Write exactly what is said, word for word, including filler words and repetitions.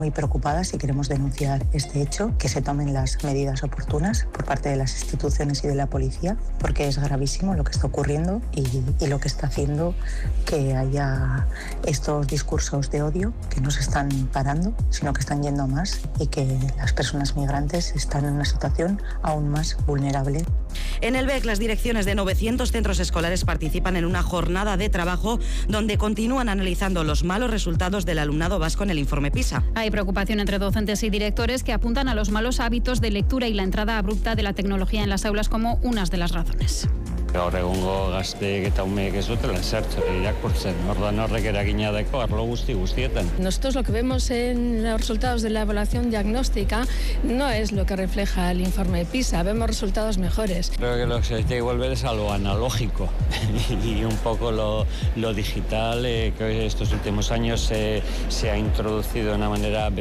Muy preocupadas y queremos denunciar este hecho, que se tomen las medidas oportunas por parte de las instituciones y de la policía, porque es gravísimo lo que está ocurriendo y, y lo que está haciendo que haya estos discursos de odio que no se están parando, sino que están yendo a más y que las personas migrantes están en una situación aún más vulnerable. En el B E C, las direcciones de novecientos centros escolares participan en una jornada de trabajo donde continúan analizando los malos resultados del alumnado vasco en el informe PISA. Hay preocupación entre docentes y directores que apuntan a los malos hábitos de lectura y la entrada abrupta de la tecnología en las aulas como unas de las razones. Gaur egungo gazteek eta umeek ez dutela esertzen irakurtzen, orduan horrek eragina dauka arlo guzti guztietan. Nosotros lo que vemos en los resultados de la evaluación diagnóstica no es lo que refleja el informe PISA, vemos resultados mejores. Creo que lo que se tiene que volver es a lo analógico y un poco lo, lo digital, eh, que estos últimos años eh, se ha introducido de una manera